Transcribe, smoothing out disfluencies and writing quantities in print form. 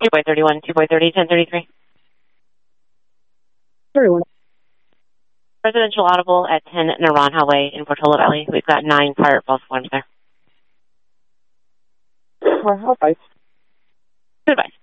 2.31, 2.30, 1033. 31. Residential audible at 10 Naranjo Way in Portola Valley. We've got 9 prior false alarms there. Well, how Goodbye.